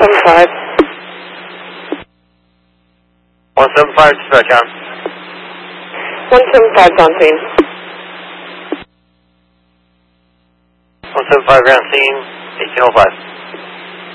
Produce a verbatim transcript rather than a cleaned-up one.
seven five. one seven five, dispatch on. one seven five on scene. one seven five, ground scene, eighteen oh five.